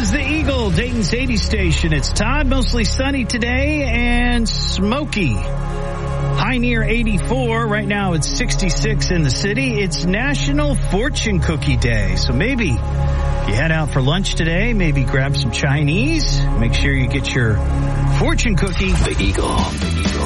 is the Eagle, Dayton's 80 station. It's Todd, mostly sunny today and smoky. High near 84. Right now it's 66 in the city. It's National Fortune Cookie Day. So maybe you head out for lunch today, maybe grab some Chinese. Make sure you get your fortune cookie. The Eagle.